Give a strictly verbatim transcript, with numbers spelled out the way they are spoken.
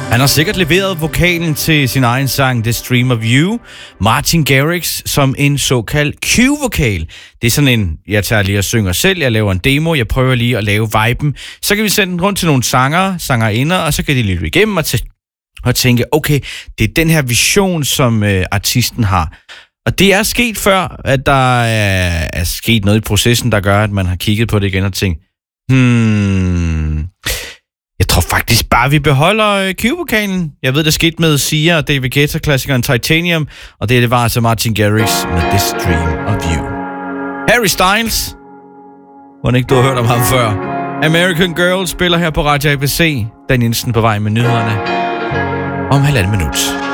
Han har sikkert leveret vokalen til sin egen sang This Dream of You, Martin Garrix, som en såkaldt Q-vokal. Det er sådan en, jeg tager lige og synger selv, jeg laver en demo, jeg prøver lige at lave viben. Så kan vi sende den rundt til nogle sanger, sangerinder, og så kan de lytte igennem og, t- og tænke, okay, det er den her vision, som øh, artisten har. Og det er sket før, at der er, er sket noget i processen, der gør, at man har kigget på det igen og tænkt, hmm... Jeg tror faktisk bare, vi beholder Q-vokalen. Jeg ved, det skete med Sia og David Guetta-klassikeren Titanium, og det, det var altså Martin Garrix med This Dream of You. Harry Styles, hvor ikke du har hørt om ham før. American Girl spiller her på Radio A B C. Dan Jensen på vej med nyhederne om halvandet minut.